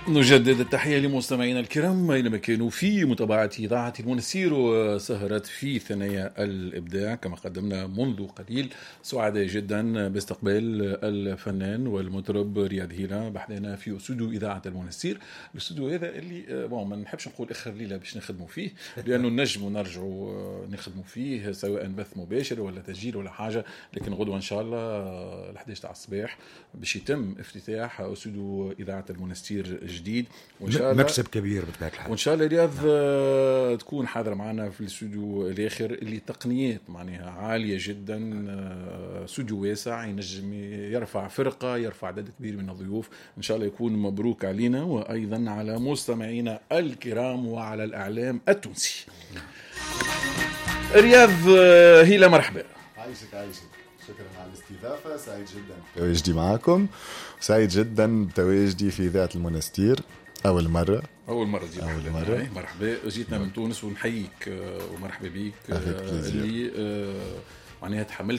نجدد التحية لمستمعينا الكرام أينما كانوا في متابعة إذاعة المنسير وسهرت في ثنايا الإبداع كما قدمنا منذ قليل. سعداء جدا باستقبال الفنان والمطرب رياض هيلا بحدنا في استوديو إذاعة المنسير. الاستوديو هذا اللي ما نحبش نقول آخر ليلة باش نخدموا فيه لأنه نجم ونرجعوا نخدموا فيه سواء بث مباشر ولا تسجيل ولا حاجة، لكن غدوة إن شاء الله 11 تاع الصباح باش يتم افتتاح استوديو إذاعة المنسير جديد، وإن شاء الله مكسب كبير بطبيعة الحال. وإن شاء الله رياض تكون حاضرة معنا في الاستوديو الآخر اللي تقنيات معناها عالية جدا، استوديو واسع ينجم يرفع فرقة، يرفع عدد كبير من الضيوف. إن شاء الله يكون مبروك علينا وأيضا على مستمعينا الكرام وعلى الإعلام التونسي. رياض هيلا مرحبا. عايشك شكرا على الاستضافة، سعيد جدا بتواجدي معكم، سعيد جدا بتواجدي في ذات المنستير أول مرة دي مرحبا. جيتنا من تونس ونحييك ومرحبا بيك اللي معناها تحملت